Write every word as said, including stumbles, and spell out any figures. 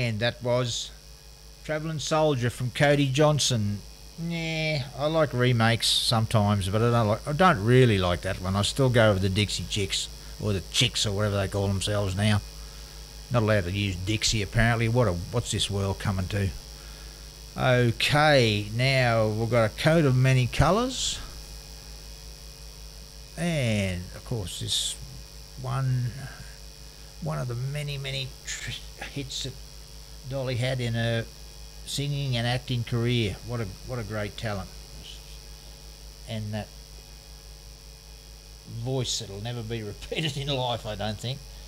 And that was Travelling Soldier from Cody Johnson. Yeah, I like remakes sometimes, but I don't like. I don't really like that one. I still go with the Dixie Chicks or the Chicks or whatever they call themselves now. Not allowed to use Dixie apparently. What a what's this world coming to? Okay, now we've got a coat of many colours, and of course this one, one of the many many tr- hits that Dolly had in her singing and acting career. What a what a great talent, and that voice that'll never be repeated in life, I don't think.